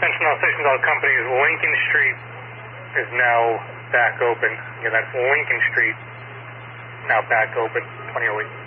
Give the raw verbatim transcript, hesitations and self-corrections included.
Sentinel Station Dog Company's Lincoln Street is now back open. Again, that's Lincoln Street, now back open, twenty oh eight.